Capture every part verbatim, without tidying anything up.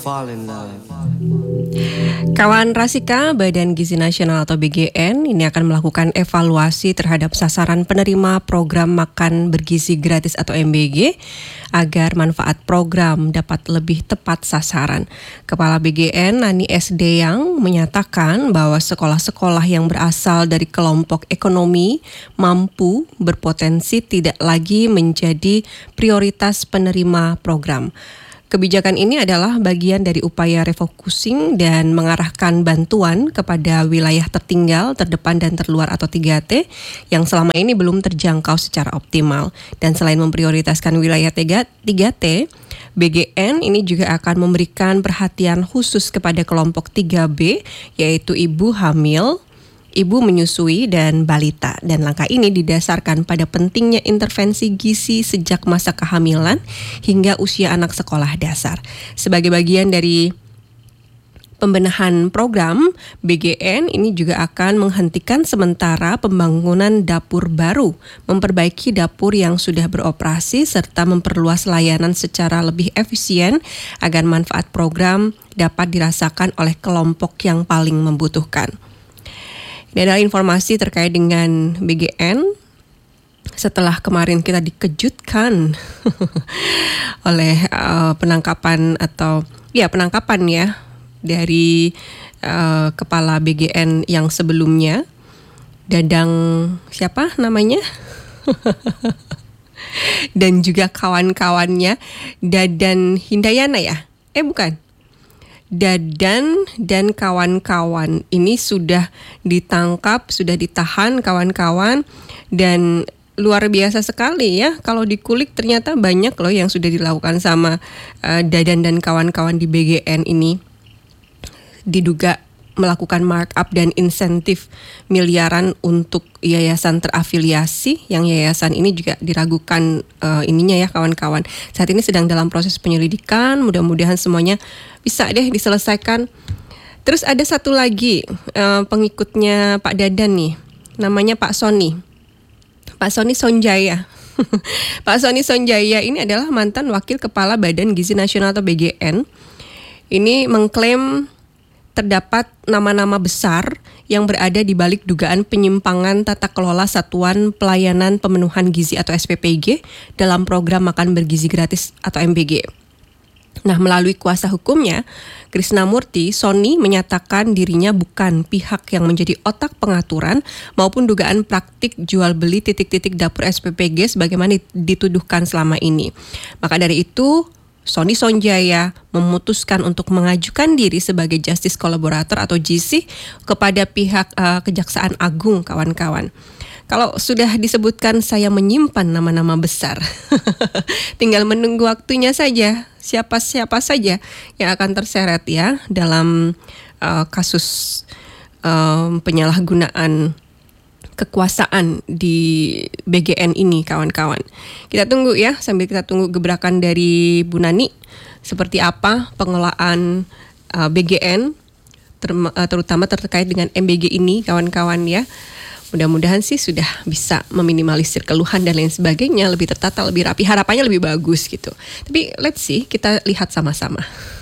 Fall in love. Kawan Rasika, Badan Gizi Nasional atau B G N ini akan melakukan evaluasi terhadap sasaran penerima program makan bergizi gratis atau M B G agar manfaat program dapat lebih tepat sasaran. Kepala B G N Nani S. Deyang menyatakan bahwa sekolah-sekolah yang berasal dari kelompok ekonomi mampu berpotensi tidak lagi menjadi prioritas penerima program. Kebijakan ini adalah bagian dari upaya refocusing dan mengarahkan bantuan kepada wilayah tertinggal, terdepan dan terluar atau tiga T yang selama ini belum terjangkau secara optimal. Dan selain memprioritaskan wilayah tiga T, B G N ini juga akan memberikan perhatian khusus kepada kelompok tiga B, yaitu ibu hamil, ibu menyusui, dan balita. Dan langkah ini didasarkan pada pentingnya intervensi gizi sejak masa kehamilan hingga usia anak sekolah dasar. Sebagai bagian dari pembenahan program, B G N ini juga akan menghentikan sementara pembangunan dapur baru, memperbaiki dapur yang sudah beroperasi, serta memperluas layanan secara lebih efisien agar manfaat program dapat dirasakan oleh kelompok yang paling membutuhkan. Ini adalah informasi terkait dengan B G N setelah kemarin kita dikejutkan oleh uh, penangkapan atau ya penangkapan ya dari uh, kepala B G N yang sebelumnya, Dadang siapa namanya? Dan juga kawan-kawannya, Dadan Hindayana ya? Eh bukan. Dadan dan kawan-kawan ini sudah ditangkap, sudah ditahan kawan-kawan, dan luar biasa sekali ya, kalau dikulik ternyata banyak loh yang sudah dilakukan sama uh, Dadan dan kawan-kawan di B G N ini. Diduga melakukan markup dan insentif miliaran untuk yayasan terafiliasi, yang yayasan ini juga diragukan uh, ininya ya kawan-kawan. Saat ini sedang dalam proses penyelidikan, mudah-mudahan semuanya bisa deh diselesaikan. Terus ada satu lagi uh, pengikutnya Pak Dadan nih, namanya Pak Sony. Pak Sony Sonjaya. Pak Sony Sonjaya ini adalah mantan wakil kepala Badan Gizi Nasional atau B G N. Ini mengklaim terdapat nama-nama besar yang berada di balik dugaan penyimpangan tata kelola Satuan Pelayanan Pemenuhan Gizi atau S P P G dalam program makan bergizi gratis atau M B G. Nah, melalui kuasa hukumnya, Krisnamurti, Sony menyatakan dirinya bukan pihak yang menjadi otak pengaturan maupun dugaan praktik jual beli titik-titik dapur S P P G sebagaimana dituduhkan selama ini. Maka dari itu, Sony Sonjaya memutuskan untuk mengajukan diri sebagai Justice Collaborator atau G C kepada pihak uh, Kejaksaan Agung, kawan-kawan. Kalau sudah disebutkan saya menyimpan nama-nama besar, tinggal menunggu waktunya saja, siapa-siapa saja yang akan terseret ya dalam uh, kasus uh, penyalahgunaan kekuasaan di B G N ini, kawan-kawan. Kita tunggu ya, sambil kita tunggu gebrakan dari Bu Nani seperti apa pengelolaan uh, B G N ter- uh, terutama terkait dengan M B G ini, kawan-kawan ya. Mudah-mudahan sih sudah bisa meminimalisir keluhan dan lain sebagainya, lebih tertata, lebih rapi, harapannya lebih bagus gitu. Tapi let's see, kita lihat sama-sama.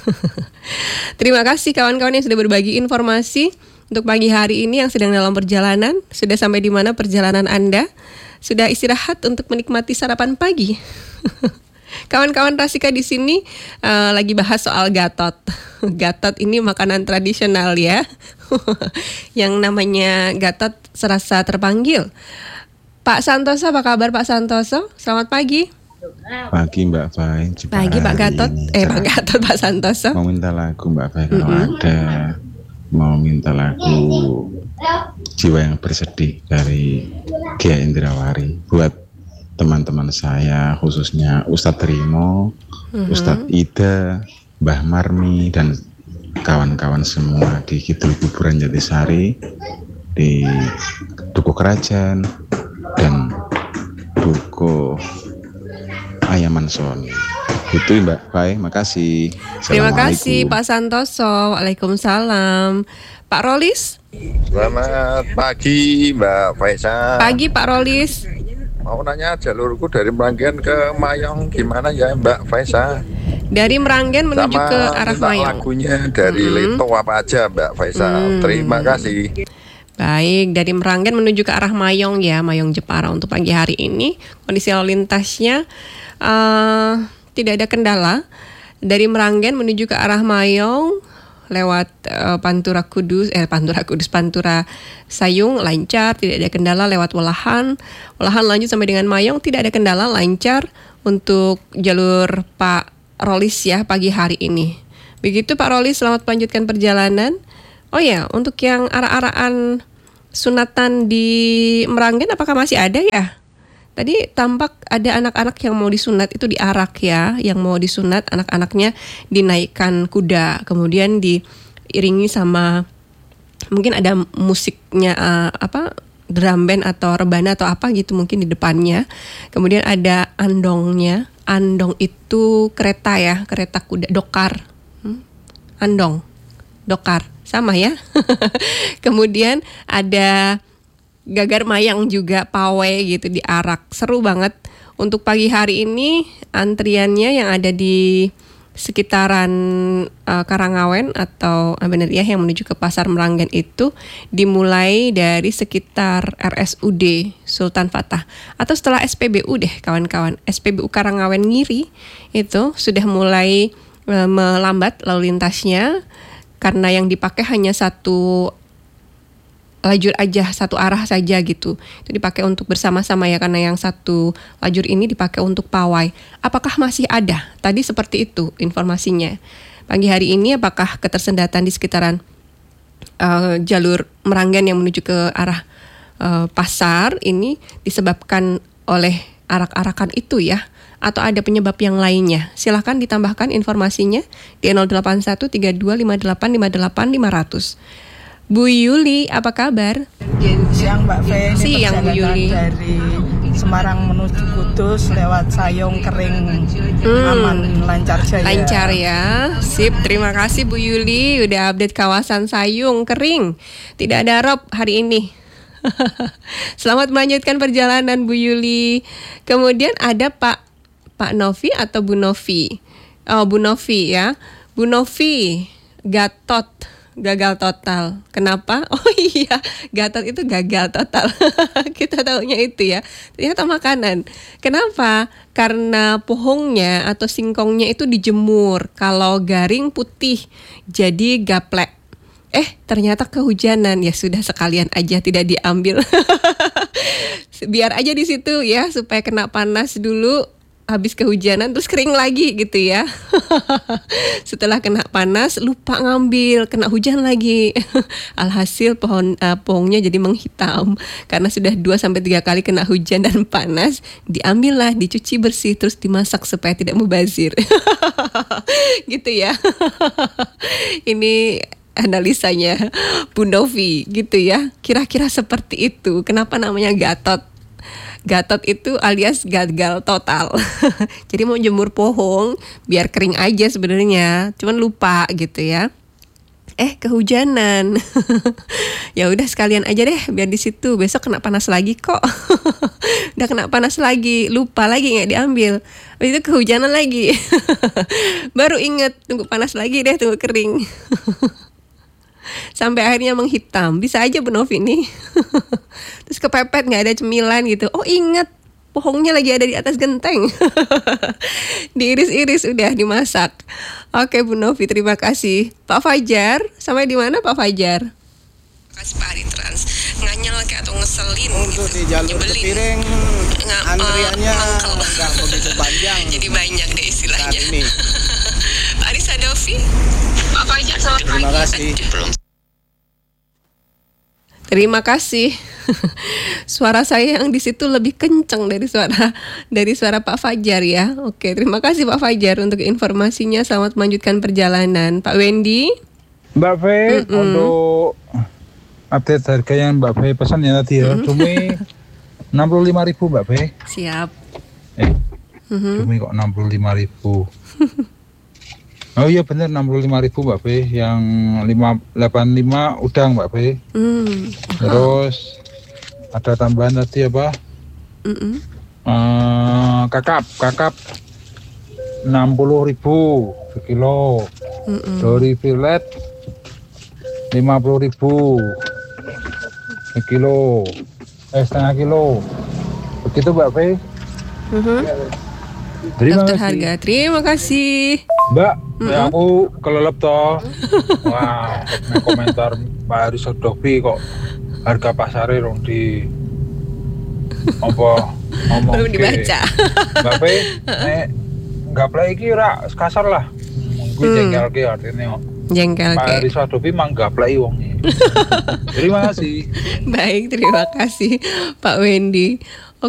Terima kasih kawan-kawan yang sudah berbagi informasi untuk pagi hari ini yang sedang dalam perjalanan. Sudah sampai di mana perjalanan Anda? Sudah istirahat untuk menikmati sarapan pagi? Kawan-kawan Rasika di sini uh, lagi bahas soal gatot. Gatot ini makanan tradisional ya. Yang namanya gatot serasa terpanggil. Pak Santoso, apa kabar Pak Santoso? Selamat pagi. Pagi Mbak Fai. Pagi Pak Gatot. Ini. Eh Pak Gatot, Pak Santoso. Mau minta lagu Mbak Fai kalau Mm-hmm. ada. Mau minta lagu Jiwa Yang Bersedih dari Gia Indrawari buat teman-teman saya, khususnya Ustadz Rimo, mm-hmm. Ustadz Ida, Mbah Marmi, dan kawan-kawan semua di Kidul Kuburan Jatisari, di Dukuh Kerajaan, dan Dukuh Ayaman Soni. Itu Mbak Fai, makasih. Terima kasih Pak Santoso. Waalaikumsalam. Pak Rolis. Selamat pagi Mbak Faisal. Pagi Pak Rolis. Mau nanya jalurku dari Meranggen ke Mayong gimana ya Mbak Faisa? Dari Meranggen menuju Sama ke arah minta Mayong. lagunya dari Mm-mm. Leto apa aja Mbak Faisa. Hmm. Terima kasih. Baik, dari Meranggen menuju ke arah Mayong ya, Mayong Jepara untuk pagi hari ini. Kondisi lalu lintasnya eh, tidak ada kendala. Dari Meranggen menuju ke arah Mayong lewat eh, Pantura Kudus, eh Pantura Kudus, Pantura Sayung lancar, tidak ada kendala lewat Welahan. Welahan lanjut sampai dengan Mayong, tidak ada kendala, lancar untuk jalur Pak Rolis ya pagi hari ini. Begitu Pak Rolis, selamat melanjutkan perjalanan. Oh ya, untuk yang arah-arahan sunatan di Meranggen apakah masih ada ya? Tadi tampak ada anak-anak yang mau disunat itu diarak ya, yang mau disunat anak-anaknya dinaikkan kuda, kemudian diiringi sama mungkin ada musiknya uh, apa drum band atau rebana atau apa gitu mungkin di depannya. Kemudian ada andongnya, andong itu kereta ya, kereta kuda dokar, hmm? Andong, dokar. Sama ya. Kemudian ada gagar mayang juga, pawai gitu diarak. Seru banget. Untuk pagi hari ini antriannya yang ada di sekitaran uh, Karangawen atau uh, benar ya yang menuju ke Pasar Meranggen itu dimulai dari sekitar R S U D Sultan Fatah atau setelah S P B U deh kawan-kawan. S P B U Karangawen Ngiri itu sudah mulai uh, melambat lalu lintasnya. Karena yang dipakai hanya satu lajur aja, satu arah saja gitu. Itu dipakai untuk bersama-sama ya, karena yang satu lajur ini dipakai untuk pawai. Apakah masih ada? Tadi seperti itu informasinya. Pagi hari ini apakah ketersendatan di sekitaran uh, jalur Meranggen yang menuju ke arah uh, pasar ini disebabkan oleh arak-arakan itu ya? Atau ada penyebab yang lainnya? Silahkan ditambahkan informasinya di nol delapan satu tiga dua lima delapan lima delapan lima nol nol. Bu Yuli, apa kabar? Siang Mbak Fe, ini Siang, Bu Yuli. dari Semarang menuju Kudus lewat Sayong Kering, Hmm. aman lancar jaya. Lancar ya, sip. Terima kasih Bu Yuli, udah update kawasan Sayung Kering. Tidak ada rob hari ini. Selamat melanjutkan perjalanan Bu Yuli. Kemudian ada Pak Pak Novi atau Bu Novi? Oh, Bu Novi ya. Bu Novi, Gatot, gagal total. Kenapa? Oh iya, Gatot itu gagal total. Kita tahunya itu ya. Ternyata makanan. Kenapa? Karena pohongnya atau singkongnya itu dijemur. Kalau garing putih, jadi gaplek. Eh, ternyata kehujanan. Ya sudah, sekalian aja tidak diambil. Biar aja di situ ya, supaya kena panas dulu. Habis kehujanan terus kering lagi gitu ya. Setelah kena panas lupa ngambil, kena hujan lagi. Alhasil pohon uh, pohonnya jadi menghitam karena sudah dua sampai tiga kali kena hujan dan panas. Diambillah, dicuci bersih terus dimasak supaya tidak mubazir. Gitu ya. Ini analisanya Bu Novi gitu ya. Kira-kira seperti itu. Kenapa namanya Gatot? Gatot itu alias gagal total. Jadi mau jemur pohon biar kering aja sebenarnya, cuman lupa gitu ya. Eh, kehujanan. Ya udah sekalian aja deh biar di situ, besok kena panas lagi kok. Udah kena panas lagi, lupa lagi nggak diambil. Habis itu kehujanan lagi. Baru inget, tunggu panas lagi deh, tunggu kering. Sampai akhirnya menghitam. Bisa aja Bu Novi nih. Terus kepepet gak ada cemilan gitu. Oh ingat, pohongnya lagi ada di atas genteng. Diiris-iris udah dimasak. Oke Bu Novi, terima kasih. Pak Fajar, sampai di mana Pak Fajar? Kasih Pak Hari Trans. Nganyel kayak atau ngeselin untuk gitu. di jalur Nyebelin. Kepiring Nggak, antriannya mangkel. nggak begitu panjang. Jadi banyak deh saat istilahnya. ini. Pak Aris Adovi, Pak Fajar, selamat pagi. Terima kasih. Terima kasih. Suara saya yang di situ lebih kencang dari suara dari suara Pak Fajar ya. Oke, terima kasih Pak Fajar untuk informasinya. Selamat melanjutkan perjalanan. Pak Wendy. Mbak Fe, Mm-mm. untuk update harga yang Mbak Fe pesan ya tadi ya, cumi enam puluh lima ribu Mbak Fe. Siap. Eh, Mhm. cumi kok enam puluh lima ribu. Oh iya bener enam puluh lima ribu Mbak Fe, yang lima delapan lima udang Mbak Fe. Hmm. Terus ada tambahan tadi apa? Mm-mm. Eh, kakap, kakap enam puluh ribu sekilo. Mm-mm. Dori filet lima puluh ribu sekilo, eh setengah kilo. Begitu Mbak Fe. Mhm. Terima Daftar kasih. harga. Terima kasih. Mbak, ya aku kelelep toh. Wah, nah, komentar Mbak Haris Sodovi kok harga pasarnya rong di apa ngomong Belum dibaca. Mbak Fe, nek nggak play iki ora kasar lah. Gue Hmm. jengkel ke artinya. Jengkel Pak kayak. Haris Sodovi mah nggak play wongnya. Terima kasih. Baik, terima kasih Pak Wendy.